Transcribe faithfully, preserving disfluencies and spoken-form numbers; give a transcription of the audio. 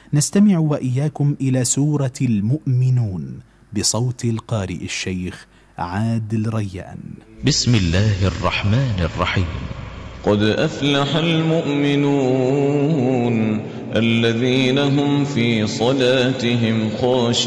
نستمع وإياكم إلى سورة المؤمنون بصوت القارئ الشيخ عادل ريان. بسم الله الرحمن الرحيم. قد أفلح المؤمنون الذين هم في صلاتهم خاشعون